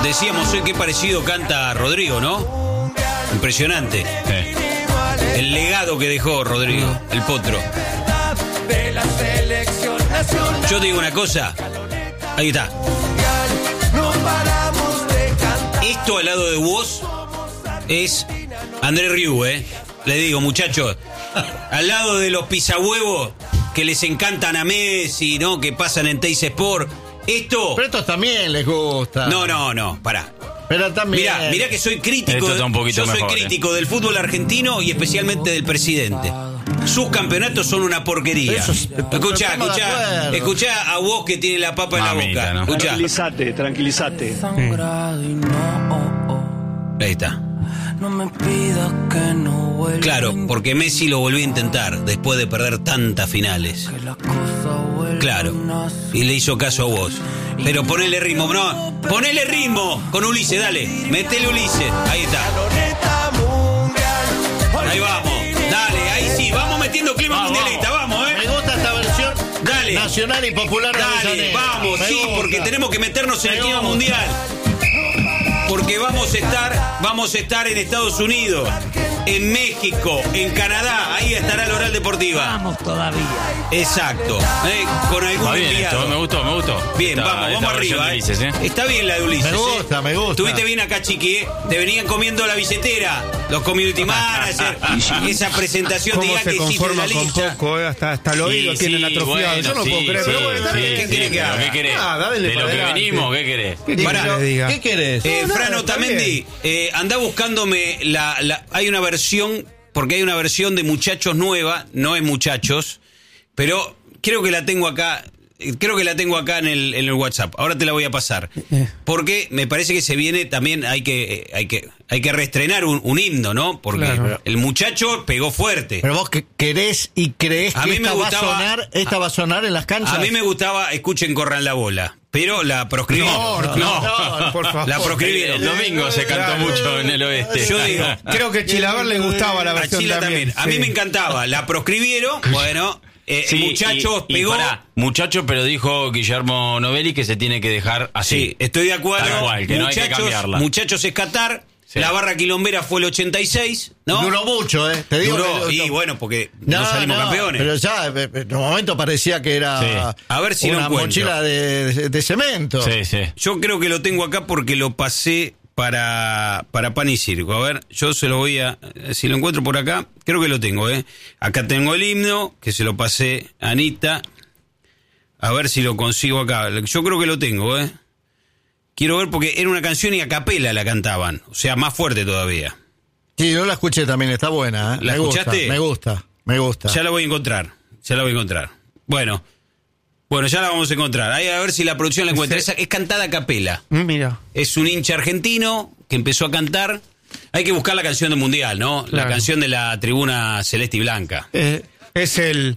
Decíamos hoy qué parecido canta Rodrigo, ¿no? Impresionante. El legado que dejó Rodrigo, el potro. Yo te digo una cosa. Ahí está. Esto al lado de vos es Andrés Rieu, Le digo, muchachos, al lado de los pisahuevos que les encantan a Messi, ¿no? Que pasan en Teis Sport. Esto... Pero estos también les gusta. No, pará. Pero también... Mirá que soy crítico. Yo soy crítico del fútbol argentino y especialmente del presidente. Sus campeonatos son una porquería. Escuchá a vos que tiene la papa en la boca. ¿No? Tranquilízate. Ahí está. Claro, porque Messi lo volvió a intentar después de perder tantas finales. Claro, y le hizo caso a vos. Pero ponele ritmo, no, ponele ritmo con Ulises, dale, metele Ulises, ahí está. Ahí vamos, dale, ahí sí, vamos metiendo clima mundialista, vamos, Me gusta esta versión dale, nacional y popular. Dale, vamos, sí, porque tenemos que meternos en el clima mundial. Porque vamos a estar en Estados Unidos, en México, en Canadá. Ahí estará la Oral Deportiva. Vamos todavía. Exacto. Con algún enviado. Esto, me gustó. Bien, vamos arriba. Ulises, Está bien la de Ulises. Me gusta. Estuviste bien acá, Chiqui, Te venían comiendo la billetera, los community managers, esa presentación de que hiciste la lista. Poco, hasta el oído tienen atrofiado. Bueno, yo no puedo creer. Pero bueno, ¿qué querés que haga? ¿Qué querés? Dale de lo que venimos, ¿qué querés? ¿Qué querés? Fran Otamendi, andá buscándome hay una versión, porque hay una versión de Muchachos nueva, no es Muchachos, pero creo que la tengo acá en el WhatsApp. Ahora te la voy a pasar. Porque me parece que se viene también, hay que reestrenar un himno, ¿no? Porque el muchacho pegó fuerte. Pero vos querés y creés que esta va a sonar en las canchas. A mí me gustaba, escuchen, corran la bola. Pero la proscribieron. No, por favor. La proscribieron. El domingo se cantó mucho en el oeste. Yo digo, creo que a Chilaver le gustaba la versión también. A mí me encantaba. La proscribieron. Bueno, Muchachos pegó. Muchacho, pero dijo Guillermo Novelli que se tiene que dejar así. Sí, estoy de acuerdo. Tal cual, que no hay que cambiarla. Muchachos es Qatar. Sí. La barra quilombera fue el 86, ¿no? Duró mucho, te digo. Y bueno, porque no salimos campeones. Pero ya, en un momento parecía que era a ver si una mochila de cemento. Sí. Yo creo que lo tengo acá porque lo pasé para Pan y Circo. A ver, yo se lo voy a... Si lo encuentro por acá, creo que lo tengo, Acá tengo el himno, que se lo pasé a Anita. A ver si lo consigo acá. Yo creo que lo tengo, Quiero ver porque era una canción y a capela la cantaban. O sea, más fuerte todavía. Sí, yo la escuché también, está buena. ¿La escuchaste? Me gusta. Ya la voy a encontrar. Bueno, ya la vamos a encontrar. Ahí a ver si la producción la encuentra. Es cantada a capela. Mira. Es un hincha argentino que empezó a cantar. Hay que buscar la canción del Mundial, ¿no? Claro. La canción de la tribuna celeste y blanca. Es el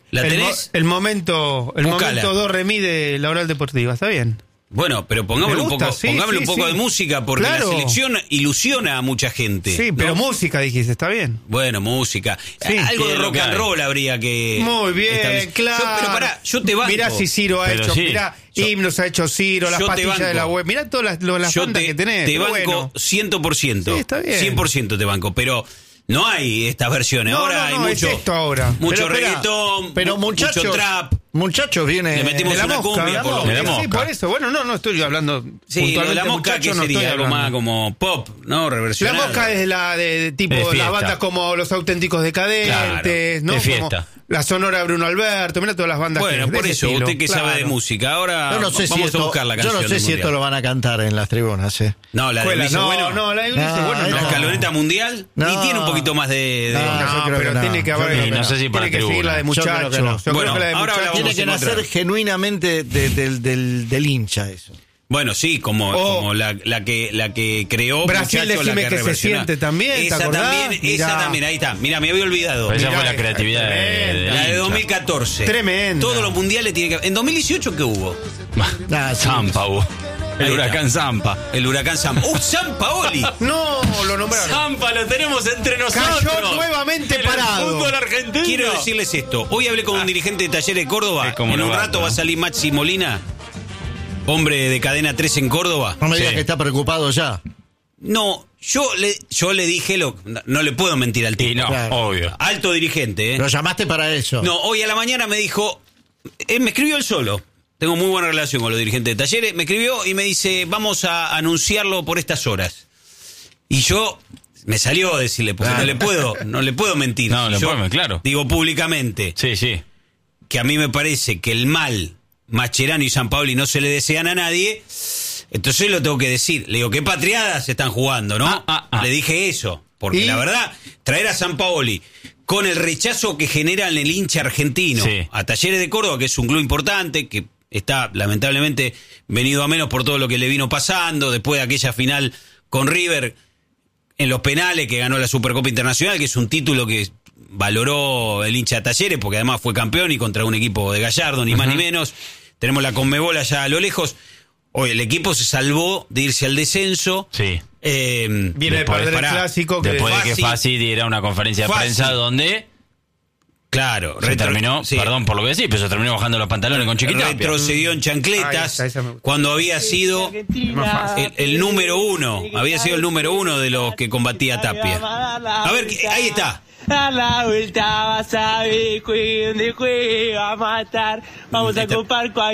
momento do re mi de la Oral Deportiva, está bien. Bueno, pero pongámosle un poco de música, porque la selección ilusiona a mucha gente. Sí, pero música dijiste, está bien. Bueno, música. Sí, algo de rock and roll habría que... Muy bien, claro. Pero pará, yo te banco. Mirá si Ciro ha hecho, mirá, himnos ha hecho Ciro, las pastillas de la web, mirá todas las bandas que tenés. Te banco 100%. Sí, está bien. 100% te banco, pero... No hay estas versiones, ahora hay mucho, es esto ahora. Mucho reggaetón, mucho trap. Muchachos viene... Le metimos de la una mosca, cumbia, por lo menos. Sí, por eso. Bueno, no estoy hablando puntualmente de la mosca, que sería algo más como pop, ¿no? Reversionado. La mosca es la de tipo las bandas como Los Auténticos Decadentes, ¿no? De fiesta. Como la Sonora Bruno Alberto, mira todas las bandas. Bueno, por eso, estilo. usted que sabe de música. Ahora vamos a buscar la canción. Yo no sé si esto lo van a cantar en las tribunas, No, la de Ulises, la de Ulises, la escaloneta mundial, y tiene un poquito más de... pero tiene que haber... No sé si para tiene que seguir la de Muchachos. Bueno, ahora tiene que nacer genuinamente del hincha eso. Bueno, sí, como la que creó Brasil, Muchachos, decime la que se siente también, esa también, ahí está. Mira, me había olvidado. Esa fue la creatividad la de 2014. Tremendo. Todos los mundiales tienen que... ¿En 2018 qué hubo? Zampa hubo. El huracán Zampa. Sampaoli. No, lo nombraron. Zampa lo tenemos entre nosotros. Cayó nuevamente parado. El fútbol argentino. Quiero decirles esto. Hoy hablé con un dirigente de Talleres de Córdoba. En un rato va a salir Maxi Molina. hombre de Cadena 3 en Córdoba. No me digas que está preocupado ya. No, yo le dije, no le puedo mentir al tipo. Y no, claro. Obvio. Alto dirigente, ¿eh? Lo llamaste para eso. No, hoy a la mañana me dijo, me escribió él solo. Tengo muy buena relación con los dirigentes de Talleres. Me escribió y me dice, vamos a anunciarlo por estas horas. Y yo me salió a decirle, porque no le puedo mentir. No, yo claro. Digo públicamente. Sí. Que a mí me parece que el mal Mascherano y Sampaoli no se le desean a nadie. Entonces lo tengo que decir. Le digo, ¿qué patriadas están jugando, no? Le dije eso. Porque la verdad, traer a Sampaoli con el rechazo que genera en el hincha argentino a Talleres de Córdoba, que es un club importante, que está lamentablemente venido a menos por todo lo que le vino pasando, después de aquella final con River en los penales que ganó la Supercopa Internacional, que es un título que valoró el hincha de Talleres, porque además fue campeón y contra un equipo de Gallardo, ni más ni menos. Tenemos la Conmebol allá a lo lejos. Hoy el equipo se salvó de irse al descenso. Sí. Viene de perder el clásico. Después de que Fassi diera una conferencia de prensa donde... Claro, se terminó, perdón por lo que decís, pero se terminó bajando los pantalones con Chiquitapia. Retrocedió en chancletas cuando había sido el número uno. Había sido el número uno de los que combatía Tapia. A ver, ahí está. A la vuelta vas a ver dónde juega a matar. Vamos a ocupar cualquier